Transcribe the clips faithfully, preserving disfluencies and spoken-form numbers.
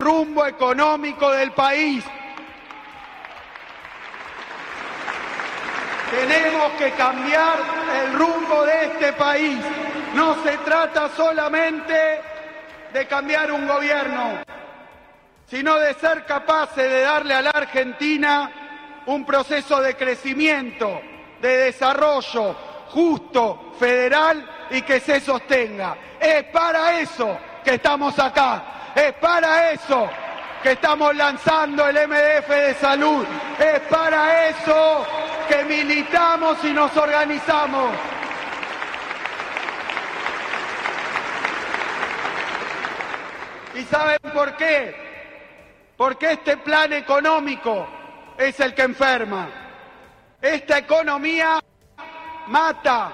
rumbo económico del país. Tenemos que cambiar el rumbo de este país. No se trata solamente de cambiar un gobierno, sino de ser capaces de darle a la Argentina un proceso de crecimiento, de desarrollo justo, federal y que se sostenga. Es para eso que estamos acá, es para eso que estamos lanzando el M D F de salud, es para eso que militamos y nos organizamos. ¿Y saben por qué? Porque este plan económico es el que enferma. Esta economía mata,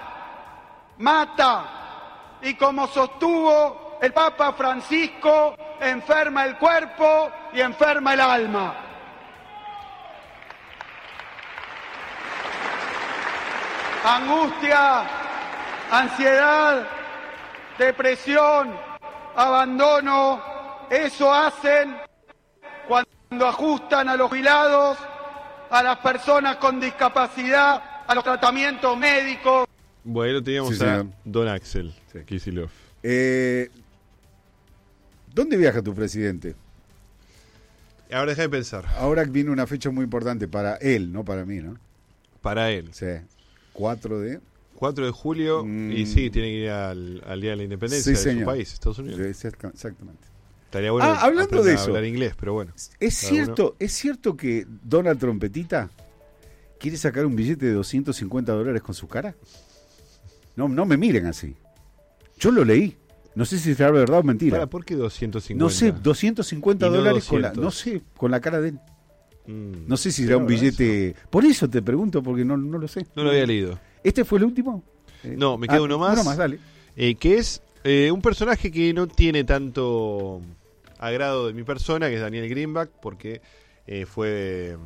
mata. Y como sostuvo el Papa Francisco, enferma el cuerpo y enferma el alma. Angustia, ansiedad, depresión, abandono, eso hacen cuando ajustan a los jubilados, a las personas con discapacidad, a los tratamientos médicos. Bueno, teníamos Sí, a señor. Don Axel Sí. Kicillof. Eh, ¿Dónde viaja tu presidente? Ahora deja de pensar. Ahora viene una fecha muy importante para él, no para mí, ¿no? Para él. Sí. cuatro de... cuatro de julio, Mm. y sí, tiene que ir al, al Día de la Independencia Sí, de señor. su país, Estados Unidos. Exactamente. Estaría bueno Ah, hablando aprender de a eso. hablar inglés, pero bueno. ¿Es Cada cierto, ¿Es cierto que Donald Trompetita quiere sacar un billete de doscientos cincuenta dólares con su cara? No, no me miren así. Yo lo leí. No sé si será verdad o mentira. Para, ¿por qué doscientos cincuenta? No sé, doscientos cincuenta Y no dólares con la, doscientos. no sé, con la cara de él. Mm, No sé si ¿será será un verdad billete. Por eso te pregunto, porque no, no lo sé. No lo había leído. ¿Este fue el último? Eh, No, me queda ah, uno más. Uno más, dale. Eh, que es eh, un personaje que no tiene tanto agrado de mi persona, que es Daniel Greenback, porque eh, fue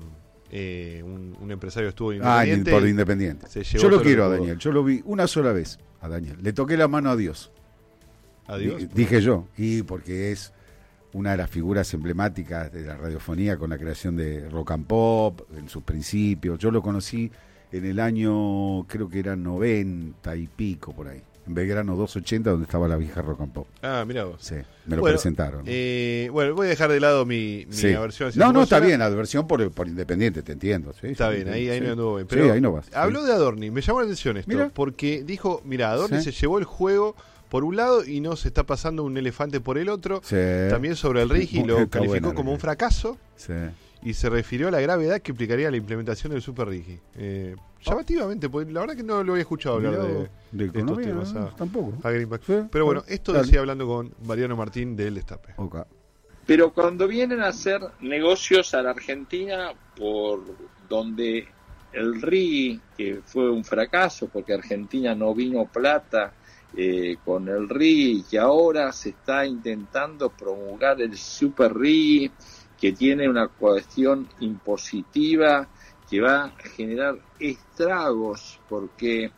eh, un, un empresario que estuvo Ah, independiente. por y Independiente. se llevó Yo lo todo quiero a que pudo. Daniel. Yo lo vi una sola vez a Daniel. Le toqué la mano a Dios. Adiós. Di- Dije yo. Y porque es una de las figuras emblemáticas de la radiofonía con la creación de Rock and Pop, en sus principios. Yo lo conocí en el año, creo que era noventa y pico por ahí. En Belgrano doscientos ochenta, donde estaba la vieja Rock and Pop. Ah, mirá vos. Sí, me lo Bueno, presentaron. Eh, bueno, voy a dejar de lado mi, mi Sí. aversión hacia No, su no, está persona. bien, adversión por, por Independiente, te entiendo. Sí, Está sí, bien, sí, ahí, ahí sí. no anduvo bien. Sí, Pero ahí no vas. habló Sí. de Adorni, me llamó la atención esto, Mira. porque dijo, mira, Adorni Sí. se llevó el juego por un lado y no se está pasando un elefante por el otro. Sí. También sobre el Rigi lo Está calificó buena, como la un fracaso Sí. y se refirió a la gravedad que implicaría la implementación del Super Rigi. Eh, llamativamente, porque la verdad que no lo había escuchado hablar Mirá de, vos, de estos economía, temas no, a, tampoco. a Greenback. Sí, Pero bueno, bueno, esto dale. decía hablando con Mariano Martín del Destape. Ok. Pero cuando vienen a hacer negocios a la Argentina por donde el R I I, que fue un fracaso porque Argentina no vino plata eh, con el R I I, y ahora se está intentando promulgar el Super R I I, que tiene una cuestión impositiva que va a generar estragos porque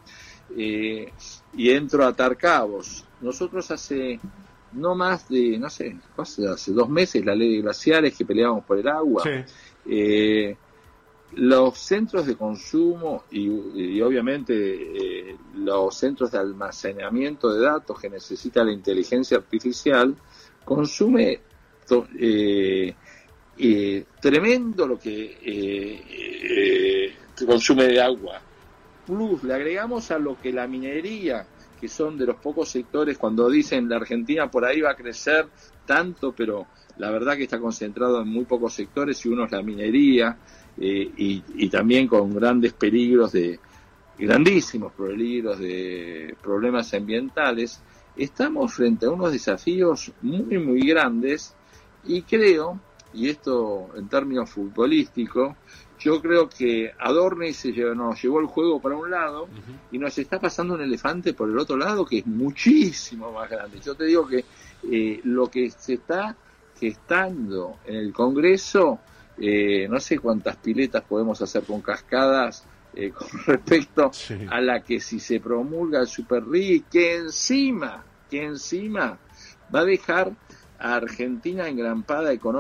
eh, y entro a atar cabos. Nosotros hace no más de, no sé, hace dos meses la ley de glaciares que peleábamos por el agua. Sí. Eh, los centros de consumo y, y obviamente eh, los centros de almacenamiento de datos que necesita la inteligencia artificial consume to, eh, eh, tremendo lo que eh, eh, consume de agua. Plus, le agregamos a lo que la minería, que son de los pocos sectores, cuando dicen la Argentina por ahí va a crecer tanto, pero la verdad que está concentrado en muy pocos sectores, y uno es la minería, eh, y, y también con grandes peligros de, grandísimos peligros de problemas ambientales. Estamos frente a unos desafíos muy, muy grandes, y creo, y esto en términos futbolísticos, yo creo que Adorni se llevó, nos llevó el juego para un lado, uh-huh, y nos está pasando un elefante por el otro lado que es muchísimo más grande. Yo te digo que eh, lo que se está gestando en el Congreso, eh, no sé cuántas piletas podemos hacer con cascadas eh, con respecto sí. a la que si se promulga el Super R I I, que encima, que encima va a dejar a Argentina engrampada económicamente